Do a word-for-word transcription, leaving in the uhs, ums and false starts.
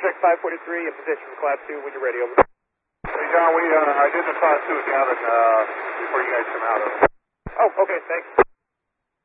Trek five forty-three in position for Class two when you're ready, over. Hey, John, we, uh, I did the Class two down at, uh, before you guys come out of it. Oh, okay, thanks.